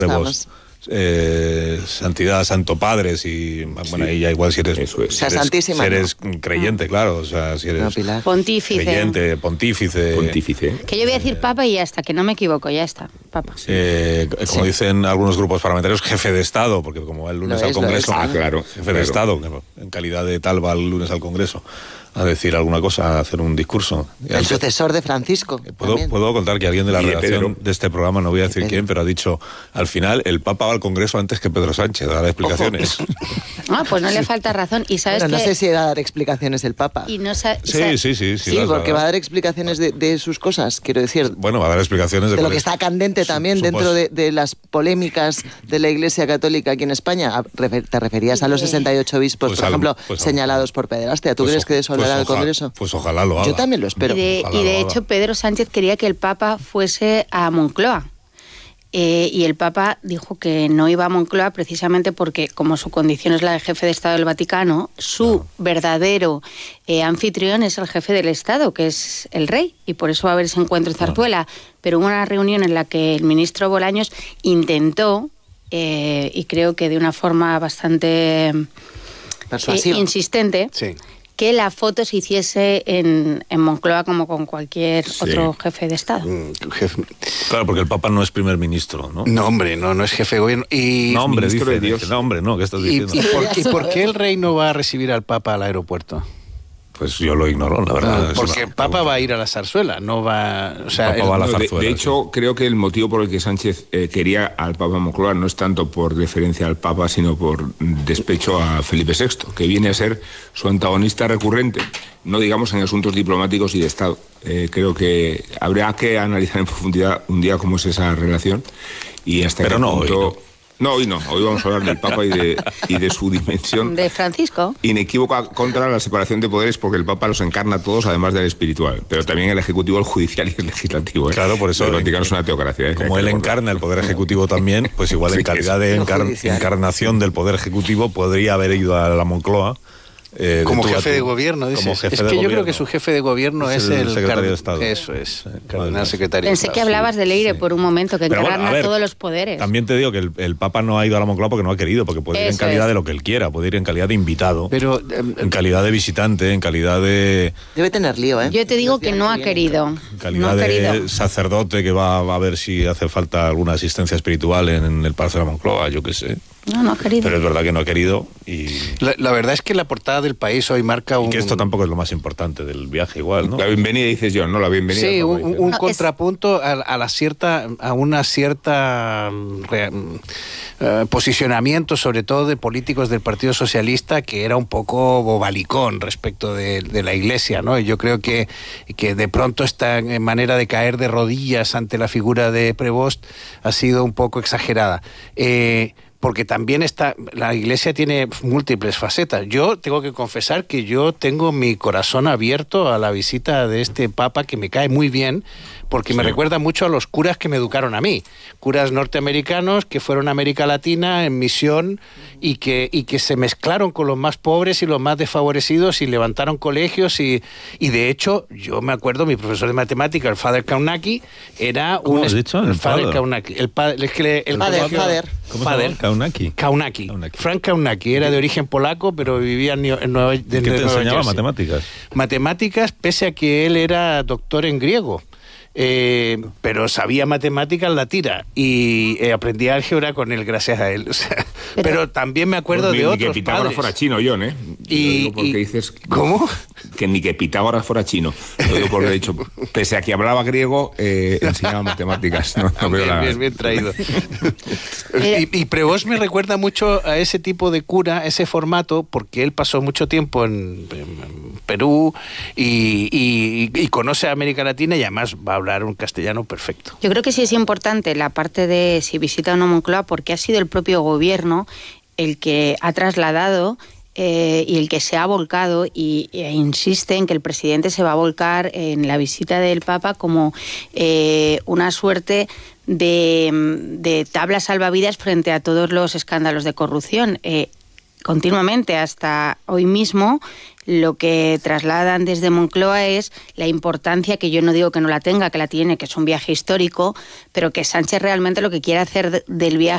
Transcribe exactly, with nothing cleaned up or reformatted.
Vos, eh, santidad, santo padre, si, bueno, ahí ya igual si eres, Eso es. si eres, Santísima, si eres ¿no? creyente, claro, o sea, si eres No, Pontífice. creyente, pontífice. Pontífice. Que yo voy a decir papa y ya está, que no me equivoco, ya está, papa. Eh, como Sí. dicen algunos grupos parlamentarios, jefe de Estado, porque como va el lunes Lo al es, lo Congreso, es. Ah, claro. jefe claro. de Estado, que en calidad de tal va el lunes al Congreso a decir alguna cosa, a hacer un discurso. Y El antes- sucesor de Francisco. Puedo, también. puedo contar que alguien de la Y de redacción Pedro. de este programa, no voy a decir Pedro. quién, pero ha dicho, al final el Papa va al Congreso antes que Pedro Sánchez, a dar explicaciones. Ah, pues no le falta razón. Y sabes Bueno, no que... sé si va a dar explicaciones el Papa. Y no sa- Sí, sa- sí, sí. Sí, las porque va va a dar explicaciones de, de sus cosas, quiero decir. Bueno, va a dar explicaciones de, De lo cuál que es está candente su- también su dentro pos- de, de las polémicas de la Iglesia Católica aquí en España. A- refer- Te referías a los sesenta y ocho obispos, Pues por al- ejemplo, pues al- señalados por pederastia. ¿Tú pues crees o- que de eso pues hablará el oja- Congreso? Pues ojalá lo haga. Yo también lo espero. Y de, Ojalá y de lo hecho, haga. Pedro Sánchez quería que el Papa fuese a Moncloa. Eh, y el Papa dijo que no iba a Moncloa precisamente porque, como su condición es la de jefe de Estado del Vaticano, su verdadero eh, anfitrión es el jefe del Estado, que es el rey, y por eso va a haber ese encuentro en Zarzuela. Pero hubo una reunión en la que el ministro Bolaños intentó, eh, y creo que de una forma bastante eh, Persuasivo. insistente, Sí. que la foto se hiciese en, en Moncloa como con cualquier Sí. otro jefe de Estado. Mm, jefe- Claro, porque el Papa no es primer ministro, ¿no? No, hombre, no, no es jefe de gobierno. Y, No, hombre, ministro dice, de Dios. dice, no, hombre, no, ¿qué estás y, diciendo? y por, ¿Y por qué el rey no va a recibir al Papa al aeropuerto? Pues yo lo ignoro, la verdad. Ah, es porque una- el Papa va a ir a la zarzuela, no va... O sea, Papa el- va a la No, de, zarzuela, de hecho, sí. creo que el motivo por el que Sánchez eh, quería al Papa Moncloa no es tanto por deferencia al Papa, sino por despecho a Felipe sexto, que viene a ser su antagonista recurrente, no digamos en asuntos diplomáticos y de Estado. Eh, creo que habría que analizar en profundidad un día cómo es esa relación y hasta Pero qué no hoy, punto... No, hoy no. Hoy vamos a hablar del Papa y de, y de su dimensión De Francisco. inequívoca contra la separación de poderes, porque el Papa los encarna a todos, además del espiritual. Pero también el ejecutivo, el judicial y el legislativo. ¿eh? Claro, por eso- El Vaticano es una teocracia. ¿eh? Como Hay él que recordar. encarna el Poder Ejecutivo también, pues igual en Sí, calidad de el encar- judicial. encarnación del Poder Ejecutivo podría haber ido a la Moncloa. eh, de Como tú a jefe tú. de gobierno, dices. Como jefe es de que yo creo gobierno. que su jefe de gobierno Es es, el el, secretario car- de Estado. Eso es, Madre cardenal mía. secretario de Pensé Estado. que hablabas de Leire por un momento, que Pero bueno, encarna a ver, todos los poderes. También te digo que el, el Papa no ha ido a la Moncloa porque no ha querido, porque puede ir en Eso calidad es. de lo que él quiera, puede ir en calidad de invitado, Pero... eh, en calidad de visitante, en calidad de, Debe tener lío, ¿eh? Yo te digo Los que días no ha vienen. querido. en No calidad ha de querido. sacerdote que va, va a ver si hace falta alguna asistencia espiritual en, en el Palacio de la Moncloa, yo qué sé. No, no ha querido. Pero es verdad que no ha querido y, La, la verdad es que la portada del País hoy marca y un... que esto tampoco es lo más importante del viaje igual, ¿no? La bienvenida dices yo, no la bienvenida. Sí, no, un, dices. un No, es- contrapunto a, a la cierta, a una cierta mm, re- mm, eh, posicionamiento, sobre todo de políticos del Partido Socialista, que era un poco bobalicón respecto de, de la Iglesia, ¿no? Y yo creo que, que de pronto esta eh, manera de caer de rodillas ante la figura de Prevost ha sido un poco exagerada. Eh, porque también está, la Iglesia tiene múltiples facetas. Yo tengo que confesar que yo tengo mi corazón abierto a la visita de este Papa, que me cae muy bien, porque me recuerda mucho a los curas que me educaron a mí, curas norteamericanos que fueron a América Latina en misión y que, y que se mezclaron con los más pobres y los más desfavorecidos y levantaron colegios y, y de hecho, yo me acuerdo, mi profesor de matemática, el Father Kaunaki, era ¿Cómo Pues has es- dicho? El Father father. Kaunaki, el padre, es que le- el Father, colegio- father. ¿Cómo se Father. llama? Kaunaki. Kaunaki. Kaunaki. Frank Kaunaki era de origen polaco, pero vivía en, Nue- en Nueva, de- ¿Qué de te Nueva enseñaba Jersey. matemáticas? Matemáticas, pese a que él era doctor en griego. Eh, pero sabía matemáticas la tira y eh, aprendí álgebra con él gracias a él. O sea, pero, Pero- también me acuerdo Pues ni, de ni que otros Pitágoras padres. fuera chino, John, ¿eh? Y- Lo digo porque y- dices... ¿Cómo? Que ni que Pitágoras fuera chino. Lo digo porque he dicho, pese a que hablaba griego, eh, enseñaba matemáticas. No, no veo bien, la- bien, bien traído. y, y Prevost me recuerda mucho a ese tipo de cura, ese formato, porque él pasó mucho tiempo en, en Perú y, y- y conoce a América Latina y además va a hablar un castellano perfecto. Yo creo que sí es importante la parte de si visita o no Moncloa, porque ha sido el propio gobierno el que ha trasladado eh, y el que se ha volcado y, e insiste en que el presidente se va a volcar en la visita del Papa como eh, una suerte de, de tabla salvavidas frente a todos los escándalos de corrupción. Eh, continuamente, hasta hoy mismo, lo que trasladan desde Moncloa es la importancia, que yo no digo que no la tenga, que la tiene, que es un viaje histórico, pero que Sánchez realmente lo que quiere hacer del viaje